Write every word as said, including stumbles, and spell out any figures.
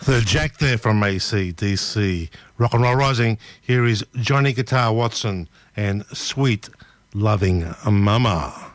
The Jack there from A C D C. Rock and Roll Rising. Here is Johnny Guitar Watson and Sweet Loving Mama.